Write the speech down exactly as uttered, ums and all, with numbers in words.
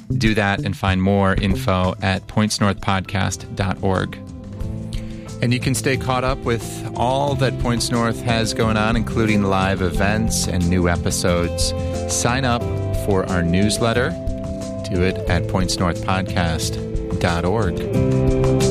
Do that and find more info at points north podcast dot org. And you can stay caught up with all that Points North has going on, including live events and new episodes. Sign up for our newsletter. Do it at points north podcast dot org.